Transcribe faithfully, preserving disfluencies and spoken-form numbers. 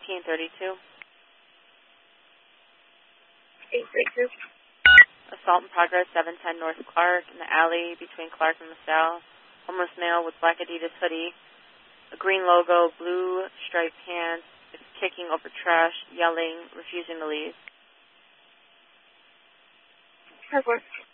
eighteen thirty-two. eight thirty-two. Assault in progress, seven ten North Clark, in the alley between Clark and LaSalle. Homeless male with black Adidas hoodie, a green logo, blue striped pants, is kicking over trash, yelling, refusing to leave. Perfect.